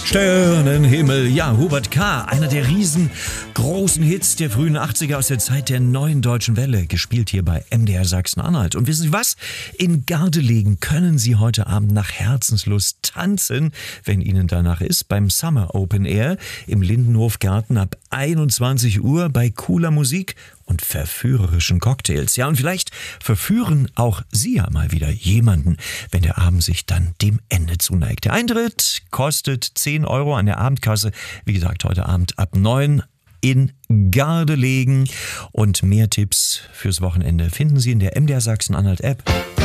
Sternenhimmel, ja, Hubert K., einer der riesengroßen Hits der frühen 80er aus der Zeit der neuen deutschen Welle, gespielt hier bei MDR Sachsen-Anhalt. Und wissen Sie was? In Gardelegen können Sie heute Abend nach Herzenslust tanzen, wenn Ihnen danach ist, beim Summer Open Air im Lindenhofgarten ab 21 Uhr bei cooler Musik und verführerischen Cocktails. Ja, und vielleicht verführen auch Sie ja mal wieder jemanden, wenn der Abend sich dann dem Ende zuneigt. Der Eintritt kostet 10 Euro an der Abendkasse. Wie gesagt, heute Abend ab 9 in Gardelegen. Und mehr Tipps fürs Wochenende finden Sie in der MDR Sachsen-Anhalt App.